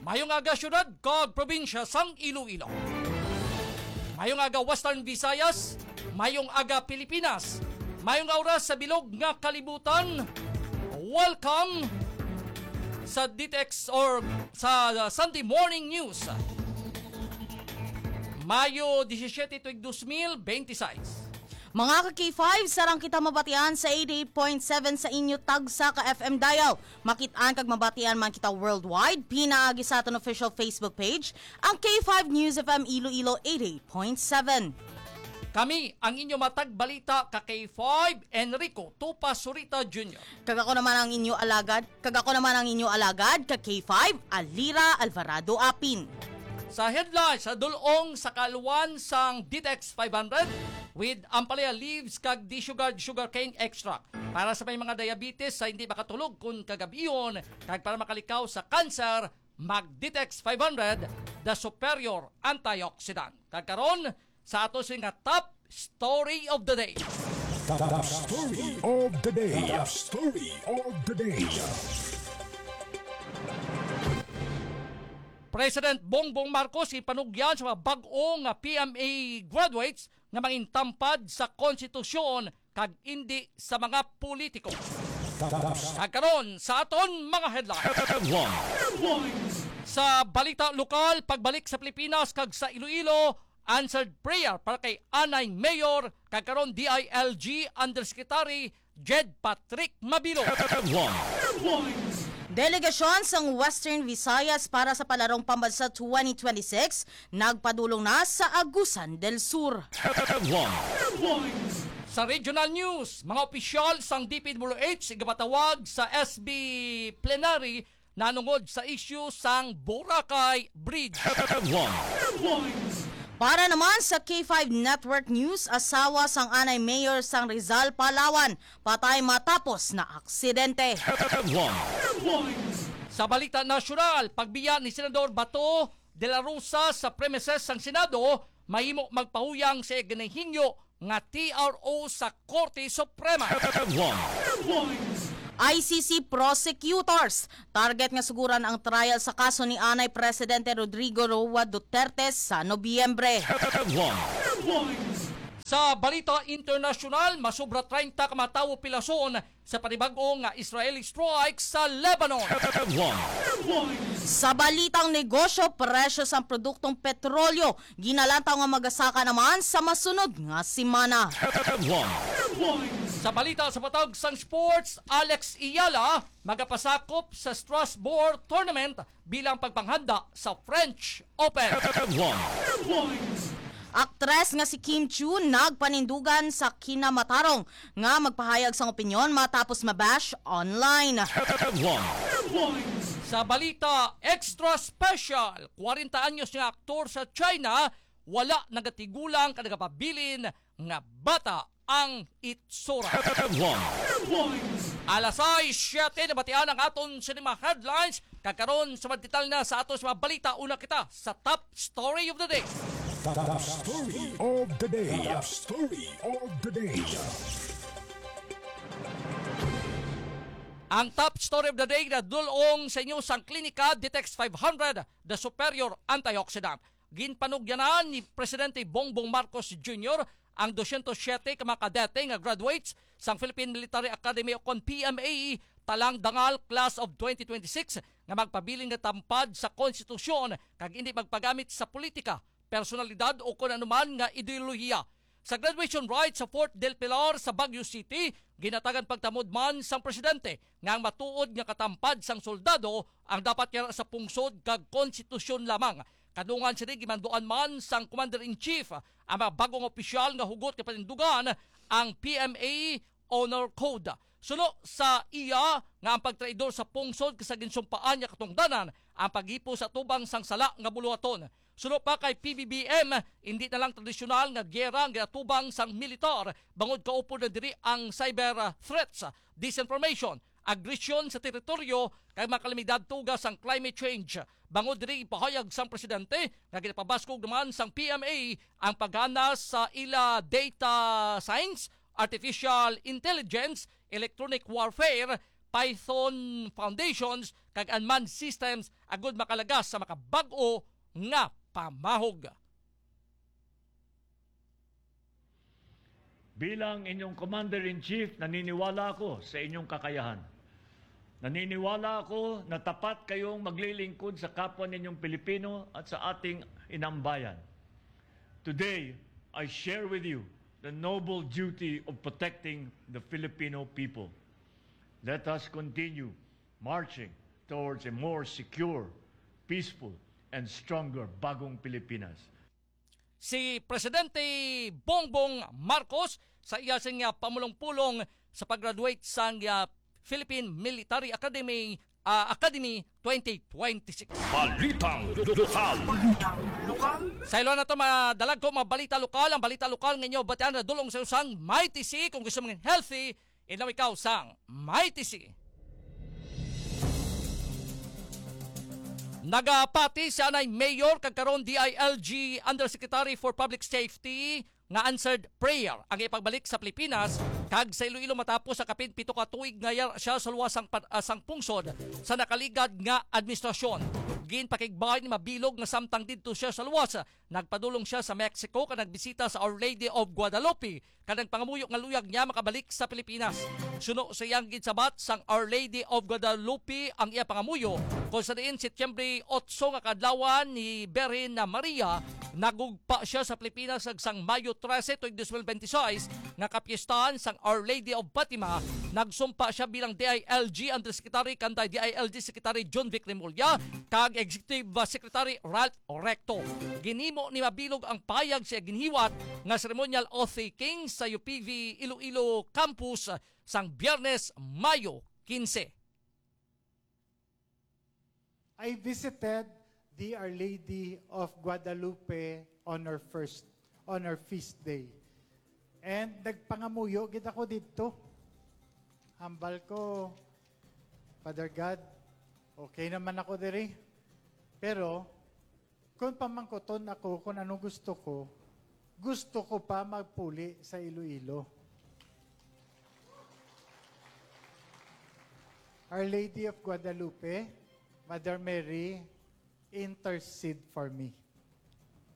Mayong aga syudad kag probinsya sang Iloilo. Mayong aga Western Visayas, mayong aga Pilipinas, mayong oras sa bilog nga kalibutan. Welcome sa DTX or sa Sunday Morning News. Mayo 17 tuig 2026. Mga ka-K5, sarang kita mabatian sa 88.7 sa inyo tagsa ka FM dial. Makitaan kag mabatian man kita worldwide, pinaagi sa aton official Facebook page, ang K5 News FM Iloilo 88.7. Kami ang inyo matagbalita ka K5 Enrico Tupa Surita Jr. Kag ako naman ang inyo alagad ka K5 Alira Alvarado Apin. Sa headlines sa dulong sa kaluan sang DTX 500 with Ampalaya leaves kag sugar cane extract para sa may mga diabetes sa hindi makatulog kun kagabiyon kag para makalikaw sa cancer, mag DTX 500 the superior antioxidant. Kag karon sa ato nga top story of the day. Top story of the day. Top story of the day. President Bongbong Marcos ipanugyan sa mga bag-ong PMA graduates nga mangintampad sa konstitusyon kag hindi sa mga politiko. Kagkaroon sa aton mga headlines. Sa balita lokal, pagbalik sa Pilipinas kag sa Iloilo, answered prayer para kay Anay Mayor kagkaroon DILG Undersecretary Jed Patrick Mabilo. Delegasyon sang Western Visayas para sa palarong pambansa 2026 nagpadulong na sa Agusan del Sur. Sa regional news, mga opisyal sang DPWH igapatawag sa SB plenary nanungod sa issue sang Boracay Bridge. Para naman sa K5 Network News, asawa sang Anay Mayor sang Rizal, Palawan, patay matapos na aksidente. Sa balita nasyonal, pagbiya ni Senador Bato de la Rosa sa premises sang Senado, mahimo magpahuyang sa ganahinyo nga TRO sa Korte Suprema. ICC prosecutors target nga suguran ang trial sa kaso ni Anay Presidente Rodrigo Roa Duterte sa Nobyembre. Sa balita internasyonal, masubra 30 ka matawo pilason sa panibag-ong Israeli strike sa Lebanon. Sa balitang negosyo, presyo sa produktong petrolyo ginalantaw nga magasaka naman sa masunod nga semana. Sa balita sa patawag sang sports, Alex Iyala magapasakop sa Strasbourg tournament bilang pagpanghanda sa French Open. Aktres nga si Kim Chiu nagpanindugan sa kinamatarong nga magpahayag sang opinyon matapos mabash online. Sa balita extra special, 40 anyos nga aktor sa China wala nagatigulang kadagapabilin nga bata ang itsura. Alas 6:07 na batian ang aton cinema headlines. Kakaroon sa madital na sa aton sa mga balita. Una kita sa top story of the day. Top story of the day. Top story of the day. Ang top story of the day na dulong sa inyo sang klinika DTX 500, the superior antioxidant. Ginpanugyanan ni Presidente Bongbong Marcos Jr. ang 207 ka mga kadete nga graduates sang Philippine Military Academy o PMA talang dangal class of 2026 nga magpabiling nga tampad sa konstitusyon kag hindi magpagamit sa politika, personalidad o kung anuman nga ideolohiya. Sa graduation rites sa Fort del Pilar sa Baguio City, ginatagan pagtamod man sang presidente nga ang matuod nga katampad sang soldado ang dapat yara sa pungsod kag konstitusyon lamang. Kadungan sila gimanduan man sang Commander-in-Chief ang mga bagong opisyal nga hugot kay panindugan ang PMA Honor Code. Sulo sa iya nga ang pagtraidor sa pungsod sa ginsumpaan niya katungdanan ang paghipo sa tubang sang sala nga buluhaton. Sulo pa kay PBBM, hindi na lang tradisyonal nga giyera nga tubang sang militar bangod kaupo na diri ang cyber threats, disinformation, agresyon sa teritoryo kay makalamidad tuga sang climate change. Bangod diri ipahayag sang presidente nga ginapabaskog naman sang PMA ang paggana sa ila data science, artificial intelligence, electronic warfare, Python foundations kag unmanned systems agud makalagas sa makabag-o nga pamahog. Bilang inyong Commander-in-Chief, naniniwala ako sa inyong kakayahan. Naniniwala ako na tapat kayong maglilingkod sa kapwa ninyong Pilipino at sa ating inambayan. Today, I share with you the noble duty of protecting the Filipino people. Let us continue marching towards a more secure, peaceful, and stronger bagong Pilipinas. Si Presidente Bongbong Marcos sa iya sing pamulong-pulong sa pag-graduate sa Philippine Military Academy 2026. Balitang lokal. Sa ilo na ito, madalag ko mga balita lokal. Ang balita lokal ngayon, batian na dulong sa usang Mighty C. Kung gusto mong healthy, inaw ikaw sang Mighty C. Nagapati si anay Mayor kagkaron DILG Undersecretary for Public Safety nga answered prayer ang ipagbalik sa Pilipinas kag sa Iloilo matapos sa kapin 7 ka tuig nga siya sa luwasang sang pungsod sa nakaligad nga administrasyon. Ginpakigbay ni mabilog nga samtang didto siya sa luwas. Nagpadulong siya sa Mexico kag nagbisita sa Our Lady of Guadalupe kanang pangamuyo nga luyag niya makabalik sa Pilipinas. Suno sa iyang gitsabat sang Our Lady of Guadalupe ang iya pangamuyo kung sa diin Setyembre 8 nga kadlawan ni Berin na Maria nagugpa siya sa Pilipinas sang Mayo 13 tuig 2026 nga kapiestahan sang Our Lady of Fatima. Nagsumpa siya bilang DILG Undersecretary kanday DILG Secretary John Vic Remulla kag Executive Secretary Ralph Recto. Ginimo ni mabilog ang payag sa ginhiwat nga ceremonial oath-taking sa UPV Iloilo Campus sang Biyernes, Mayo 15. I visited the Our Lady of Guadalupe on our feast day. And nagpangamuyo gid ako dito. Hambal ko, Father God, okay naman ako diri. Pero, kung pamangkoton ako kung anong gusto ko pa magpuli sa Iloilo. Our Lady of Guadalupe, Mother Mary, intercede for me.